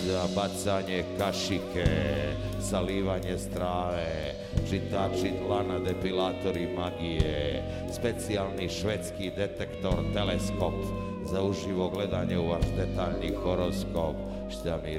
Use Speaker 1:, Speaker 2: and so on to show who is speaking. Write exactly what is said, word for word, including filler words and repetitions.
Speaker 1: za bacanje kašike, salivanje strave, čitači dlana, depilatori magije, specijalni švedski detektor, teleskop za uživo gledanje u vaš detaljni horoskop. Šta mi